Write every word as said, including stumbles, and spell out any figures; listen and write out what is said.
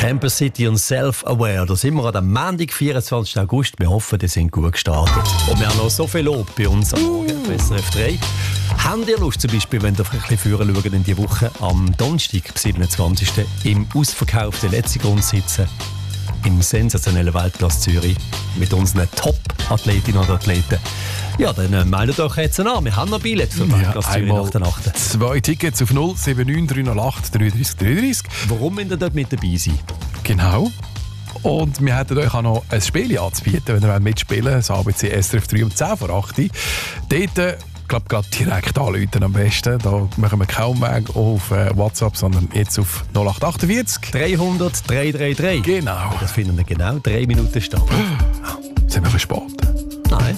Campus City und Self-Aware. Da sind wir an am Montag, vierundzwanzigsten August. Wir hoffen, die sind gut gestartet. Und wir haben noch so viel Lob bei uns am Morgen auf S R F drei. Habt ihr Lust, zum Beispiel, wenn ihr ein bisschen früher schaut in die Woche, am Donnerstag, siebenundzwanzigsten im ausverkauften letzten Grund sitzen, im sensationellen Weltplatz Zürich, mit unseren Top-Athletinnen und Athleten. Ja, dann äh, meldet euch jetzt an. Wir haben noch Billett für Weltplatz ja, Zürich nach der Nacht. Zwei Tickets auf null sieben neun drei null acht drei drei drei drei. Warum müsst ihr dort mit dabei sein? Genau. Und wir hätten euch auch noch ein Spiel anzubieten, wenn ihr mitspielen wollt. Das A B C S R F drei um zehn vor acht. Dort, äh, ich glaube, gerade direkt anrufen am besten. Da machen wir kaum Weg auf äh, WhatsApp, sondern jetzt auf null acht acht acht dreihundert drei drei drei. Genau. Das finden wir genau drei Minuten statt. Sind wir verspät? Nein.